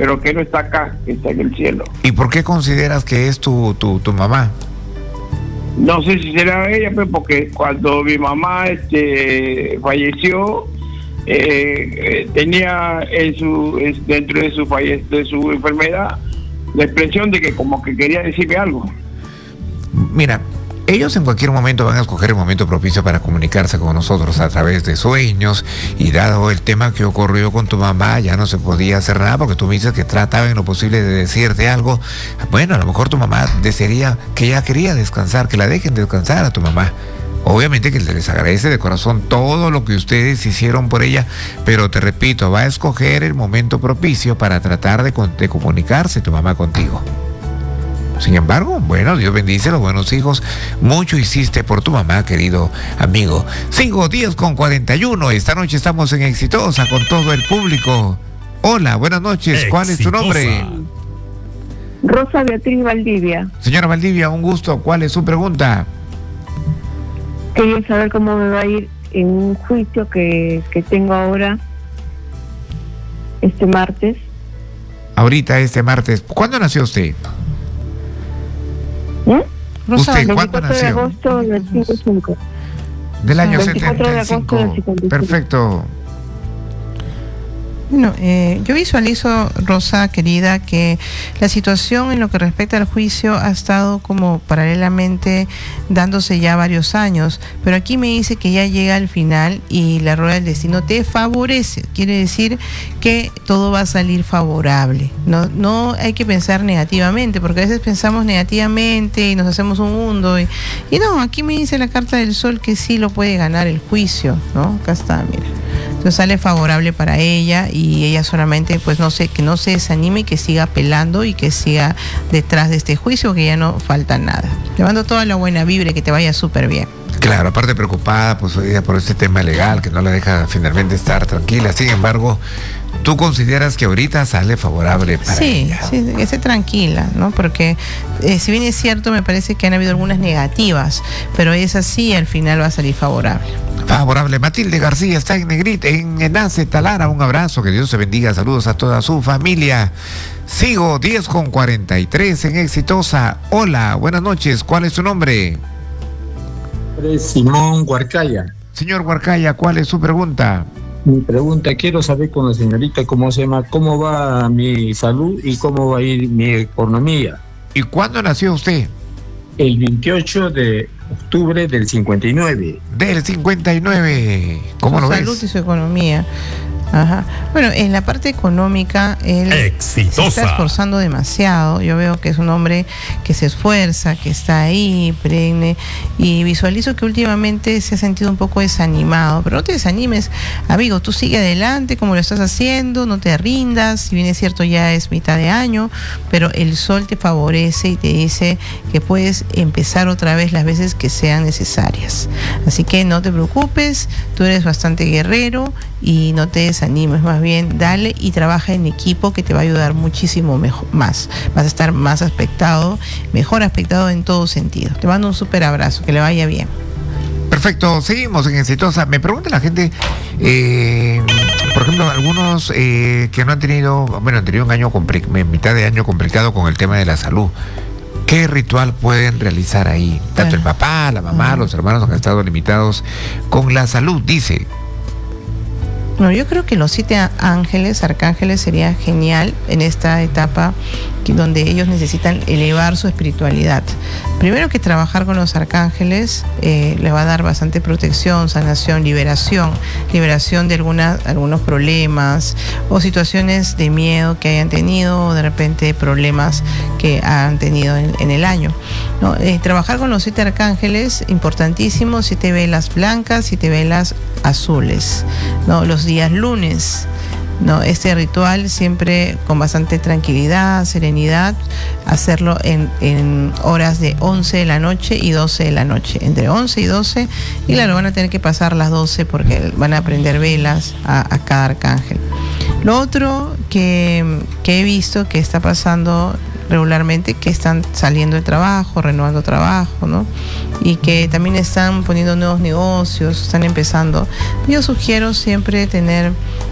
pero que no está acá, que está en el cielo. ¿Y por qué consideras que es tu mamá? No sé si será ella, pues, porque cuando mi mamá falleció, tenía dentro de su enfermedad la expresión de que como que quería decirme algo. Mira, ellos en cualquier momento van a escoger el momento propicio para comunicarse con nosotros a través de sueños, y dado el tema que ocurrió con tu mamá, ya no se podía hacer nada porque tú me dices que trataba en lo posible de decirte algo. Bueno, a lo mejor tu mamá desearía que ella quería descansar, que la dejen descansar a tu mamá. Obviamente que les agradece de corazón todo lo que ustedes hicieron por ella, pero te repito, va a escoger el momento propicio para tratar de comunicarse tu mamá contigo. Sin embargo, bueno, Dios bendice a los buenos hijos. Mucho hiciste por tu mamá, querido amigo. 5:10:41. Esta noche estamos en Exitosa con todo el público. Hola, buenas noches. ¿Cuál es tu nombre? Rosa Beatriz Valdivia. Señora Valdivia, un gusto. ¿Cuál es su pregunta? Quería saber cómo me va a ir en un juicio que tengo ahora, este martes. Ahorita, este martes. ¿Cuándo nació usted? Rosa, ¿Usted cuándo nació? 24 de agosto del 55. Del año 24 de agosto del 75. 55. Perfecto. Bueno, yo visualizo, Rosa querida, que la situación en lo que respecta al juicio ha estado como paralelamente dándose ya varios años, pero aquí me dice que ya llega al final y la rueda del destino te favorece. Quiere decir que todo va a salir favorable. No hay que pensar negativamente, porque a veces pensamos negativamente y nos hacemos un mundo. Y no, aquí me dice la carta del sol que sí lo puede ganar el juicio, ¿no? Acá está, mira. Entonces sale favorable para ella, y ella solamente, pues que no se desanime y que siga apelando y que siga detrás de este juicio, que ya no falta nada. Te mando toda la buena vibra y que te vaya súper bien. Claro, aparte preocupada pues ella por este tema legal que no la deja finalmente estar tranquila. Sin embargo, ¿tú consideras que ahorita sale favorable para ella? Sí, que esté tranquila, ¿no? Porque si bien es cierto, me parece que han habido algunas negativas, pero esa sí al final va a salir favorable. Favorable. Matilde García está en Negrita, en Enlace Talara. Un abrazo, que Dios te bendiga. Saludos a toda su familia. Sigo 10:43 en Exitosa. Hola, buenas noches. ¿Cuál es su nombre? Simón Huarcaya. Señor Huarcaya, ¿cuál es su pregunta? Mi pregunta, quiero saber con la señorita cómo va mi salud y cómo va a ir mi economía. ¿Y cuándo nació usted? El 28 de octubre del 59. Del 59. ¿Cómo lo ves? Su salud y su economía. Ajá. Bueno, en la parte económica, él se está esforzando demasiado. Yo veo que es un hombre que se esfuerza, que está ahí, perenne, y visualizo que últimamente se ha sentido un poco desanimado. Pero no te desanimes, amigo, tú sigue adelante como lo estás haciendo, no te rindas. Si bien es cierto, ya es mitad de año, pero el sol te favorece y te dice que puedes empezar otra vez las veces que sean necesarias. Así que no te preocupes, tú eres bastante guerrero y no te desanimes, más bien dale y trabaja en equipo, que te va a ayudar muchísimo más. Vas a estar más aspectado, mejor aspectado en todo sentido. Te mando un súper abrazo, que le vaya bien. Perfecto, seguimos en Exitosa. Me pregunta la gente, por ejemplo, algunos que no han tenido, han tenido un año mitad de año complicado con el tema de la salud. ¿Qué ritual pueden realizar ahí? Tanto el papá, la mamá, los hermanos han estado limitados con la salud, dice. No, yo creo que los 7 ángeles, arcángeles, sería genial en esta etapa donde ellos necesitan elevar su espiritualidad. Primero que trabajar con los arcángeles les va a dar bastante protección, sanación, liberación de algunos problemas o situaciones de miedo que hayan tenido, o de repente problemas que han tenido en el año, ¿no? Trabajar con los 7 arcángeles, importantísimo, 7 velas blancas, 7 velas azules, ¿no? Los días lunes, ¿no? Este ritual siempre con bastante tranquilidad, serenidad, hacerlo en horas de 11 de la noche y 12 de la noche, entre 11 y 12, y claro, van a tener que pasar las 12 porque van a prender velas a cada arcángel. Lo otro que he visto que está pasando regularmente, que están saliendo de trabajo, renovando trabajo, ¿no? Y que también están poniendo nuevos negocios, están empezando. Yo sugiero siempre tener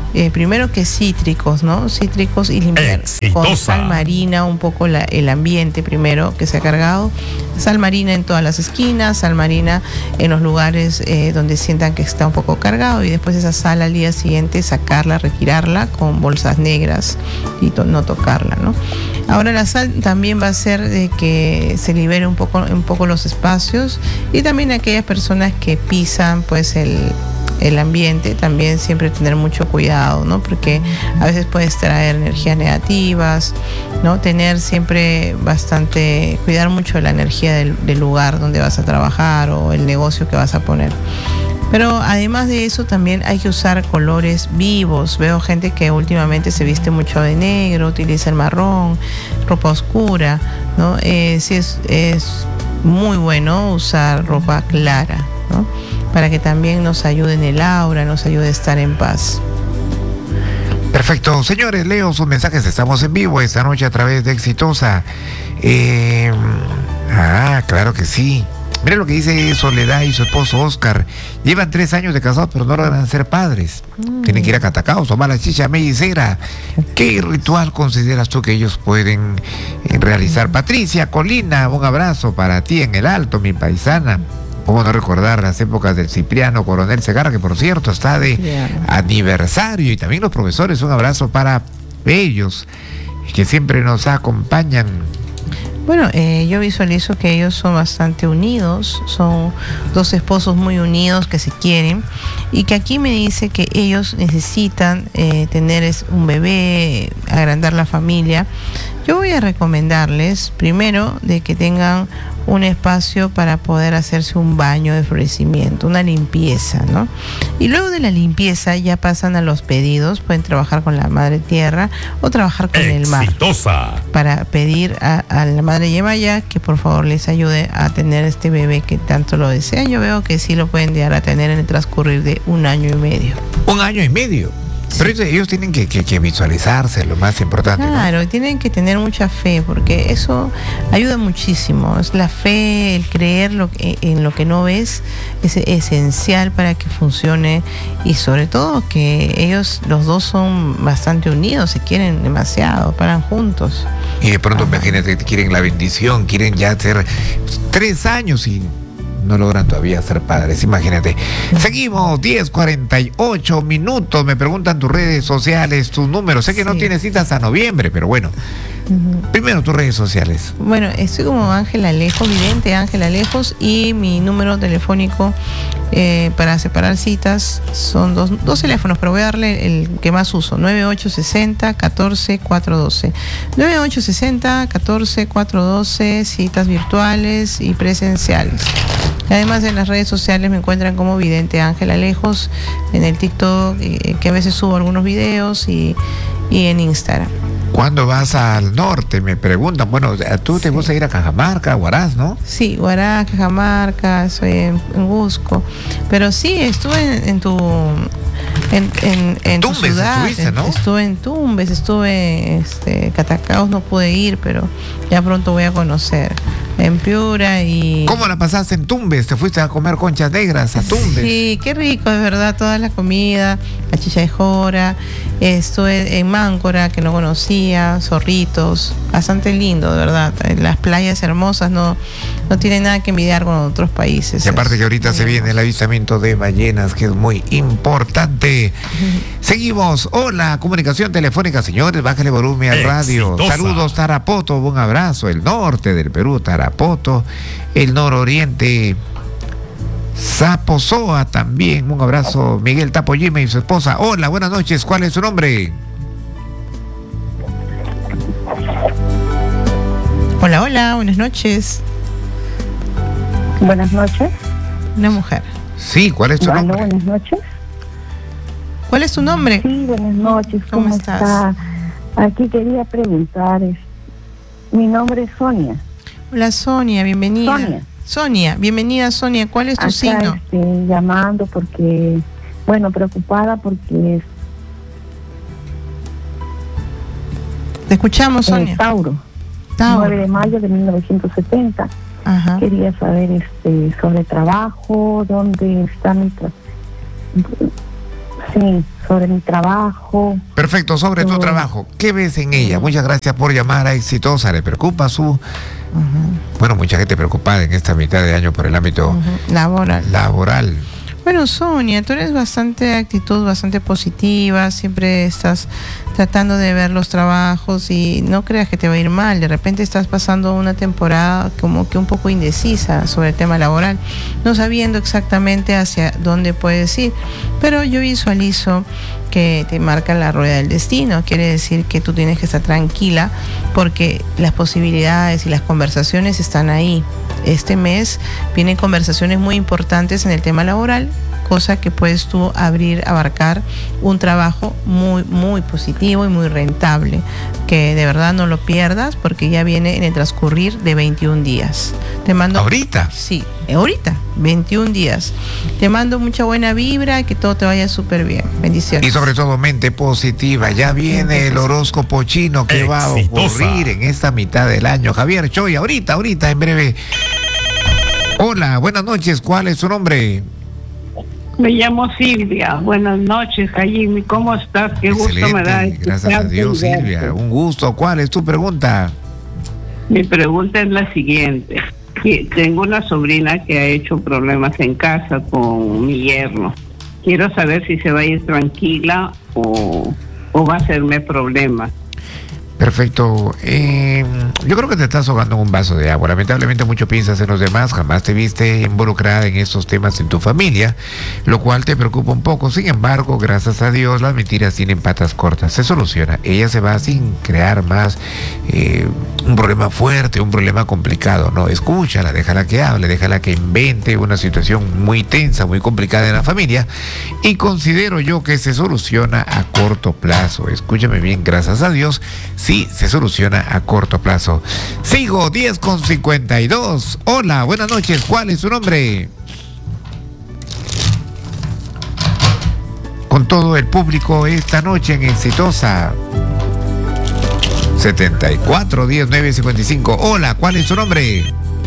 primero que cítricos, ¿no? Cítricos y limpiar con sal marina un poco el ambiente primero que se ha cargado. Sal marina en todas las esquinas, sal marina en los lugares donde sientan que está un poco cargado, y después esa sal al día siguiente sacarla, retirarla con bolsas negras y no tocarla, ¿no? Ahora la sal también va a hacer de que se libere un poco los espacios, y también aquellas personas que pisan pues el ambiente, también siempre tener mucho cuidado, ¿no? Porque a veces puedes traer energías negativas, ¿no? Tener siempre cuidar mucho de la energía del lugar donde vas a trabajar o el negocio que vas a poner. Pero además de eso también hay que usar colores vivos. Veo gente que últimamente se viste mucho de negro, utiliza el marrón, ropa oscura, ¿no? Sí es muy bueno usar ropa clara, ¿no? Para que también nos ayude en el aura, nos ayude a estar en paz. Perfecto, señores, leo sus mensajes, estamos en vivo esta noche a través de Exitosa. Claro que sí. Mira lo que dice Soledad y su esposo Oscar. Llevan 3 años de casados, pero no logran ser padres. Tienen que ir a Catacaos, tomar la chicha mellicera. ¿Qué ritual consideras tú que ellos pueden realizar? Patricia Colina, un abrazo para ti en el Alto, mi paisana. ¿Cómo no recordar las épocas del Cipriano Coronel Segarra, que por cierto está de aniversario? Y también los profesores, un abrazo para ellos, que siempre nos acompañan. Bueno, yo visualizo que ellos son bastante unidos, son 2 esposos muy unidos que se quieren, y que aquí me dice que ellos necesitan tener un bebé, agrandar la familia. Yo voy a recomendarles primero de que tengan un espacio para poder hacerse un baño de florecimiento, una limpieza, ¿no? Y luego de la limpieza ya pasan a los pedidos, pueden trabajar con la Madre Tierra o trabajar con el mar, para pedir a la Madre Yemaya que por favor les ayude a tener este bebé que tanto lo desean. Yo veo que sí lo pueden llegar a tener en el transcurrir de 1 año y medio. 1 año y medio. Pero ellos tienen que visualizarse, lo más importante. Claro, ¿no? Tienen que tener mucha fe, porque eso ayuda muchísimo. Es la fe, el creer en lo que no ves, es esencial para que funcione, y sobre todo que ellos, los dos, son bastante unidos, se quieren demasiado, paran juntos. Y de pronto, imagínate, quieren la bendición, quieren ya hacer 3 años y no logran todavía ser padres, imagínate. Seguimos, 10:48 minutos. Me preguntan tus redes sociales, tus números. Sé que no tienes citas hasta noviembre, pero bueno. Primero, tus redes sociales. Bueno, estoy como Ángela Lejos, vidente Ángela Lejos, y mi número telefónico para separar citas son dos teléfonos, pero voy a darle el que más uso: 9860-14412. 9860-14412, citas virtuales y presenciales. Además, en las redes sociales me encuentran como vidente Ángela Lejos, en el TikTok, que a veces subo algunos videos, y en Instagram. ¿Cuándo vas al norte? Me preguntan. Bueno, tú te vas a ir a Cajamarca, Huaraz, ¿no? Sí, Huaraz, Cajamarca, estoy en Cusco. Pero sí, estuve en tu ciudad. ¿No? Estuve en Tumbes, estuve en Catacaos, no pude ir, pero ya pronto voy a conocer. En Piura y... ¿Cómo la pasaste en Tumbes? ¿Te fuiste a comer conchas negras a Tumbes? Sí, qué rico, de verdad, toda la comida, la chicha de jora. Estuve en Máncora, que no conocía, Zorritos, bastante lindo, de verdad. Las playas hermosas, no tienen nada que envidiar con otros países. Y aparte que ahorita se viene el avistamiento de ballenas, que es muy importante. Seguimos. Hola, comunicación telefónica, señores, bájale volumen al radio. Saludos, Tarapoto, un abrazo. El norte del Perú, Tarapoto. El nororiente, Zapozoa también, un abrazo. Miguel Tapoyime y su esposa. Hola, buenas noches, ¿cuál es su nombre? Hola, hola, buenas noches. Buenas noches. Una mujer. Sí, ¿cuál es tu nombre? Buenas noches. ¿Cuál es tu nombre? Sí, buenas noches. ¿Cómo estás? Está? Aquí quería preguntar, mi nombre es Sonia. Hola, Sonia, bienvenida. Sonia, bienvenida, Sonia. ¿Cuál es tu signo? Llamando porque, preocupada porque... Te escuchamos, Sonia. Tauro. 9 de mayo de 1970. Ajá. Quería saber sobre trabajo, dónde está Sí, sobre mi trabajo. Perfecto, sobre tu trabajo. ¿Qué ves en ella? Muchas gracias por llamar a Exitosa. ¿Le preocupa su...? Bueno, mucha gente preocupada en esta mitad de año por el ámbito laboral. Bueno, Sonia, tú eres actitud bastante positiva, siempre estás tratando de ver los trabajos y no creas que te va a ir mal. De repente estás pasando una temporada como que un poco indecisa sobre el tema laboral, no sabiendo exactamente hacia dónde puedes ir, pero yo visualizo que te marca la rueda del destino. Quiere decir que tú tienes que estar tranquila porque las posibilidades y las conversaciones están ahí. Este mes vienen conversaciones muy importantes en el tema laboral, cosa que puedes tú abarcar un trabajo muy, muy positivo y muy rentable, que de verdad no lo pierdas porque ya viene en el transcurrir de 21 días. Te mando... ¿Ahorita? Sí, ahorita, 21 días. Te mando mucha buena vibra, que todo te vaya súper bien. Bendiciones. Y sobre todo mente positiva. Ya viene el horóscopo chino que va a ocurrir en esta mitad del año. Javier Choy, ahorita, en breve. Hola, buenas noches. ¿Cuál es su nombre? Me llamo Silvia. Buenas noches, Jaime. ¿Cómo estás? Qué Excelente. gusto me da. Gracias a Dios, Silvia. Un gusto. ¿Cuál es tu pregunta? Mi pregunta es la siguiente. Que tengo una sobrina que ha hecho problemas en casa con mi yerno. Quiero saber si se va a ir tranquila o va a hacerme problemas. Perfecto. Yo creo que te estás ahogando en un vaso de agua. Lamentablemente mucho piensas en los demás, jamás te viste involucrada en estos temas en tu familia, lo cual te preocupa un poco. Sin embargo, gracias a Dios, las mentiras tienen patas cortas. Se soluciona. Ella se va sin crear más un problema fuerte, un problema complicado. No, escúchala, déjala que hable, déjala que invente una situación muy tensa, muy complicada en la familia. Y considero yo que se soluciona a corto plazo. Escúchame bien, gracias a Dios. Sí, se soluciona a corto plazo. Sigo 10:52. Hola, buenas noches. ¿Cuál es su nombre? Con todo el público esta noche en Exitosa. 74-10-955. Hola, ¿cuál es su nombre?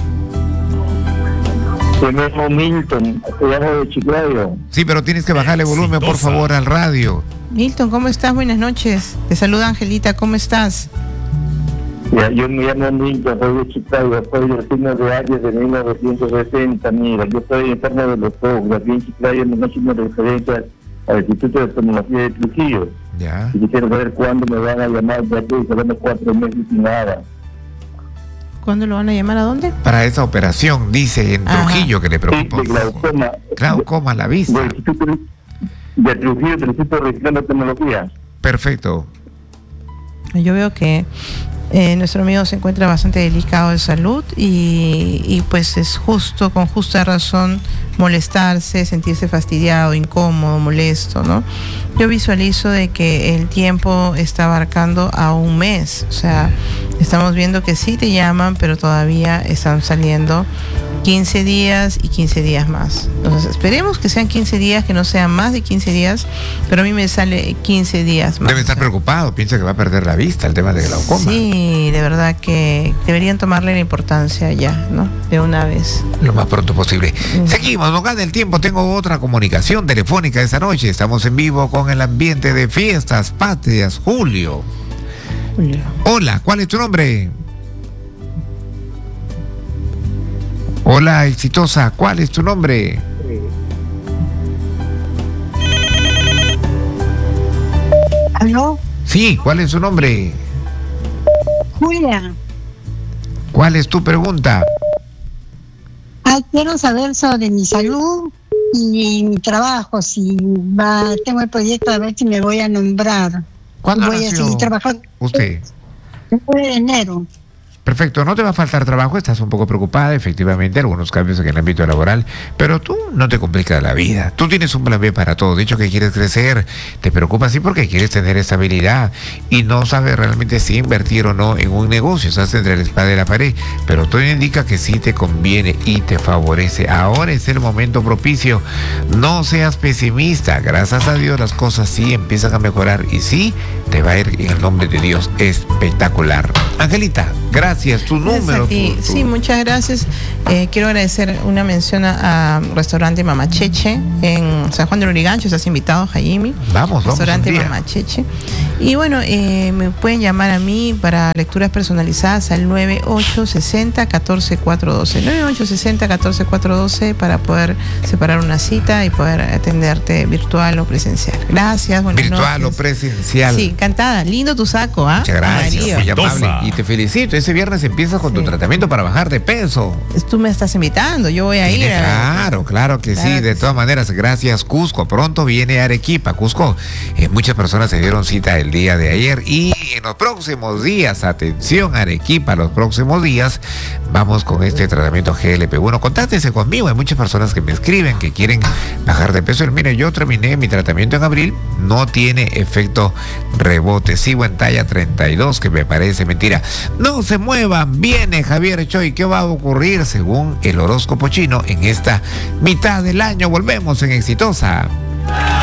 Me llamo Milton, te llamo de Chiclayo. Sí, pero tienes que bajarle volumen, por favor, al radio. Milton, ¿cómo estás? Buenas noches. Te saluda Angelita, ¿cómo estás? Ya, yo me llamo Milton, soy de Chiclayo, soy del signo de Aries de 1960. Mira, yo estoy enfermo de los ojos, aquí en Chiclayo me han una referencia al Instituto de Oftalmología de Trujillo. Ya. Y quisiera saber cuándo me van a llamar, ya que llevamos 4 meses sin nada. ¿Cuándo lo van a llamar? ¿A dónde? Para esa operación, dice en Trujillo, que le preocupa. Sí, glaucoma. Glaucoma a la vista. Del Instituto de Trujillo, del Instituto de Tecnología. Perfecto. Yo veo que nuestro amigo se encuentra bastante delicado de salud y pues es justo, con justa razón, molestarse, sentirse fastidiado, incómodo, molesto, ¿no? Yo visualizo de que el tiempo está abarcando a un mes, o sea, estamos viendo que sí te llaman, pero todavía están saliendo 15 días y 15 días más. Entonces, esperemos que sean 15 días, que no sean más de 15 días, pero a mí me sale 15 días más. Debe estar preocupado, piensa que va a perder la vista, el tema de glaucoma. Sí, de verdad que deberían tomarle la importancia ya, ¿no? De una vez. Lo más pronto posible. Seguimos, no gana el tiempo, tengo otra comunicación telefónica esta noche. Estamos en vivo con el ambiente de fiestas patrias, Julio. Hola, ¿cuál es tu nombre? Hola, Exitosa, ¿cuál es tu nombre? ¿Aló? Sí, ¿cuál es su nombre? Julia. ¿Cuál es tu pregunta? Quiero saber sobre mi salud y mi trabajo. Tengo el proyecto a ver si me voy a nombrar. ¿Cuándo voy nació a seguir trabajando? usted? Después de enero. Perfecto, no te va a faltar trabajo, estás un poco preocupada, efectivamente, algunos cambios en el ámbito laboral, pero tú no te complicas la vida, tú tienes un plan B para todo, dicho que quieres crecer, te preocupas sí porque quieres tener estabilidad y no sabes realmente si invertir o no en un negocio, estás entre la espada y la pared, pero todo indica que sí te conviene y te favorece, ahora es el momento propicio, no seas pesimista, gracias a Dios las cosas sí empiezan a mejorar y sí te va a ir en el nombre de Dios espectacular. Angelita, gracias. gracias. Tu Gracias número. a ti. Sí, muchas gracias. Quiero agradecer una mención a restaurante Mama Cheche en San Juan de Lurigancho. Estás invitado, Jaime. Vamos. Restaurante un día. Mama Cheche. Y bueno, me pueden llamar a mí para lecturas personalizadas al 9860-14412. 9860-14412 para poder separar una cita y poder atenderte virtual o presencial. Gracias. Virtual noches. o presencial. Sí, encantada. Lindo tu saco, ¿ah? Muchas gracias, Amarillo. muy amable. Y te felicito. Ese viernes empiezas con tu tratamiento para bajar de peso. Tú me estás invitando, yo voy a ir. Claro que sí. De todas maneras, gracias, Cusco. Pronto viene Arequipa, Cusco. Muchas personas se dieron cita el día de ayer y en los próximos días, atención Arequipa, los próximos días vamos con este tratamiento GLP-1. Contáctense conmigo. Hay muchas personas que me escriben que quieren bajar de peso. Mire, yo terminé mi tratamiento en abril, no tiene efecto rebote. Sigo en talla 32, que me parece mentira. No se muevan, viene Javier Choy. ¿Qué va a ocurrir según el horóscopo chino en esta mitad del año? Volvemos en Exitosa.